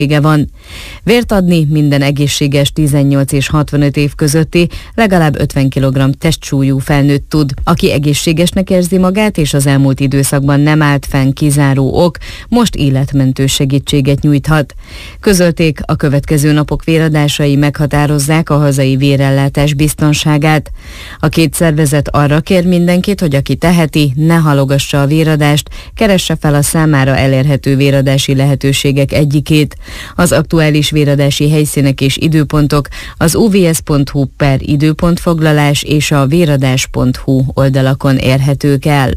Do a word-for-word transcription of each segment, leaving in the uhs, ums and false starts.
van. Vért adni minden egészséges tizennyolc és hatvanöt év közötti legalább ötven kilogramm testsúlyú felnőtt tud. Aki egészségesnek érzi magát és az elmúlt időszakban nem állt fenn kizáró ok, most életmentő segítséget nyújthat. Közölték, a következő napok véradásai meghatározzák a hazai vérellátás biztonságát. A két szervezet arra kér mindenkit, hogy aki teheti, ne halogassa a véradást, keresse fel a számára elérhető véradási lehetőségek egyikét. Az aktuális véradási helyszínek és időpontok az u v s pont h u per időpontfoglalás és a véradás pont h u oldalakon érhetők el.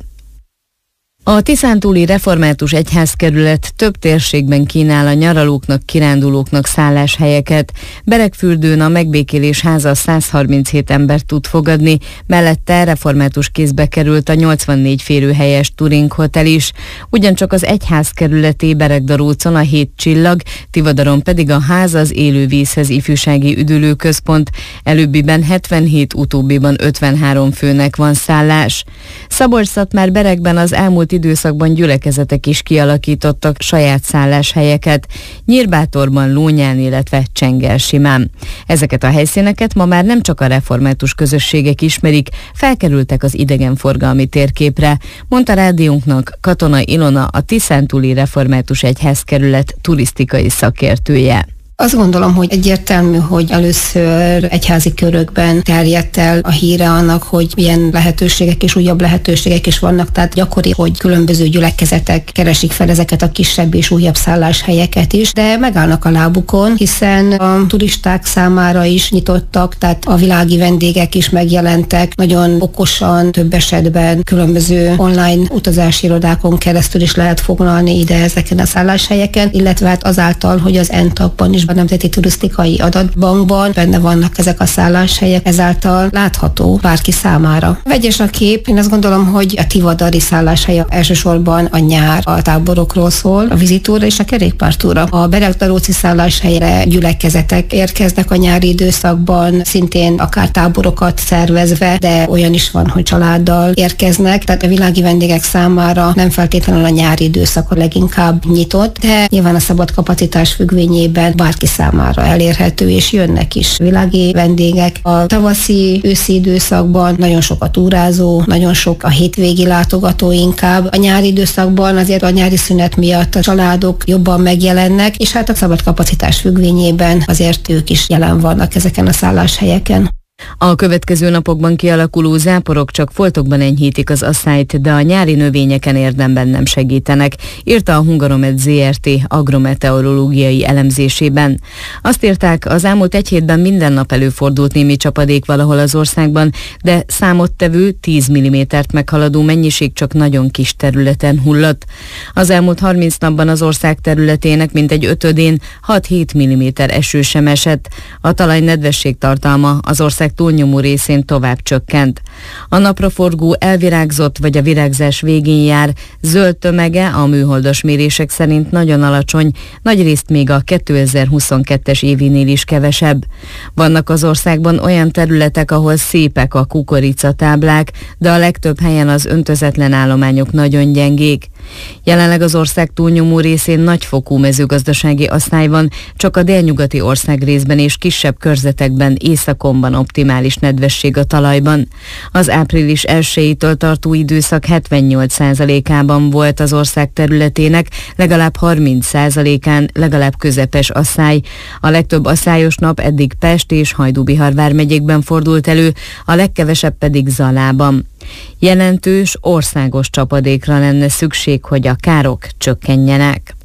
A Tiszántúli Református Egyházkerület több térségben kínál a nyaralóknak, kirándulóknak szálláshelyeket. Beregfürdőn a Megbékélés Háza száz harminchét embert tud fogadni, mellette református kézbe került a nyolcvannégy férőhelyes Turing Hotel is. Ugyancsak az egyházkerületi Beregdarócon a Hét Csillag, Tivadaron pedig a Ház az Élővízhez ifjúsági üdülőközpont. Előbbiben hetvenhét, utóbbiban ötvenhárom főnek van szállás. Szabolcs-Szatmár-Beregben az elmúlt időszakban gyülekezetek is kialakítottak saját szálláshelyeket, Nyírbátorban, Lónyán, illetve Csengelsimán. Ezeket a helyszíneket ma már nem csak a református közösségek ismerik, felkerültek az idegenforgalmi térképre, mondta rádiónknak Katona Ilona, a Tiszántúli Református Egyházkerület turisztikai szakértője. Azt gondolom, hogy egyértelmű, hogy először egyházi körökben terjedt el a híre annak, hogy ilyen lehetőségek és újabb lehetőségek is vannak, tehát gyakori, hogy különböző gyülekezetek keresik fel ezeket a kisebb és újabb szálláshelyeket is, de megállnak a lábukon, hiszen a turisták számára is nyitottak, tehát a világi vendégek is megjelentek, nagyon okosan, több esetben különböző online utazási irodákon keresztül is lehet foglalni ide ezeken a szálláshelyeken, illetve hát azáltal, hogy az en tag-ban is a Nemzeti Turisztikai Adatbankban benne vannak ezek a szálláshelyek, ezáltal látható bárki számára. Vegyes a kép, én azt gondolom, hogy a tivadari szálláshely elsősorban a nyár, a táborokról szól, a vizitúra és a kerékpártúra. A Beregdaróci szálláshelyre gyülekezetek érkeznek a nyári időszakban, szintén akár táborokat szervezve, de olyan is van, hogy családdal érkeznek, tehát a világi vendégek számára nem feltétlenül a nyári időszak a leginkább nyitott, de nyilván a szabad kapacitás függvényében bárki számára elérhető, és jönnek is világi vendégek. A tavaszi, őszi időszakban nagyon sok a túrázó, nagyon sok a hétvégi látogató inkább. A nyári időszakban azért a nyári szünet miatt a családok jobban megjelennek, és hát a szabad kapacitás függvényében azért ők is jelen vannak ezeken a szálláshelyeken. A következő napokban kialakuló záporok csak foltokban enyhítik az asszályt, de a nyári növényeken érdemben nem segítenek, írta a Hungaromet zé er té agrometeorológiai elemzésében. Azt írták, az elmúlt egy hétben minden nap előfordult némi csapadék valahol az országban, de számottevő tíz millimétert meghaladó mennyiség csak nagyon kis területen hullott. Az elmúlt harminc napban az ország területének mintegy ötödén hat-hét milliméter eső sem esett. A talaj nedvesség tartalma az ország túlnyomó részén tovább csökkent. A napraforgó elvirágzott vagy a virágzás végén jár, zöld tömege a műholdas mérések szerint nagyon alacsony, nagyrészt még a kétezer-huszonkettes évinél is kevesebb. Vannak az országban olyan területek, ahol szépek a kukoricatáblák, de a legtöbb helyen az öntözetlen állományok nagyon gyengék. Jelenleg az ország túlnyomó részén nagyfokú mezőgazdasági asszály van, csak a délnyugati országrészben és kisebb körzetekben északon optimális nedvesség a talajban. Az április elsejétől tartó időszak hetvennyolc százalékában volt az ország területének, legalább harminc százalékán legalább közepes asszály. A legtöbb asszályos nap eddig Pest és Hajdú-Bihar vármegyékben fordult elő, a legkevesebb pedig Zalában. Jelentős országos csapadékra lenne szükség, hogy a károk csökkenjenek.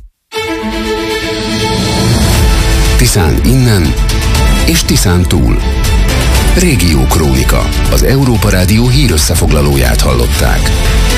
Tiszán innen és Tiszán túl. Régió Krónika. Az Európa Rádió hírösszefoglalóját hallották.